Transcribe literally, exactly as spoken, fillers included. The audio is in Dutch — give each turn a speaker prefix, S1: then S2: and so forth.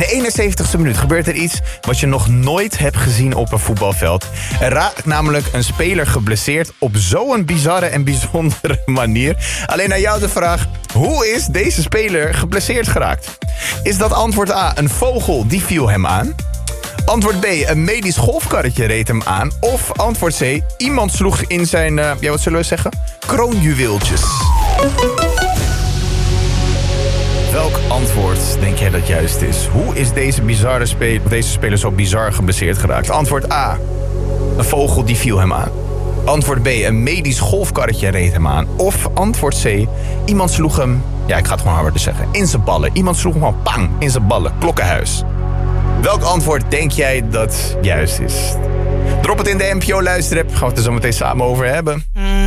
S1: eenenzeventigste minuut gebeurt er iets wat je nog nooit hebt gezien op een voetbalveld. Er raakt namelijk een speler geblesseerd op zo'n bizarre en bijzondere manier. Alleen aan jou de vraag, hoe is deze speler geblesseerd geraakt? Is dat antwoord A, een vogel die viel hem aan? Antwoord B, een medisch golfkarretje reed hem aan. Of antwoord C, iemand sloeg in zijn, uh, ja, wat zullen we zeggen? Kroonjuweeltjes. Welk antwoord denk jij dat juist is? Hoe is deze, bizarre spe- deze speler zo bizar geblesseerd geraakt? Antwoord A, een vogel die viel hem aan. Antwoord B, een medisch golfkarretje reed hem aan. Of antwoord C, iemand sloeg hem, ja, ik ga het gewoon harder zeggen, in zijn ballen. Iemand sloeg hem gewoon pang, in zijn ballen, klokkenhuis. Welk antwoord denk jij dat juist is? Drop het in de N P O luisterapp, gaan we het er zo meteen samen over hebben.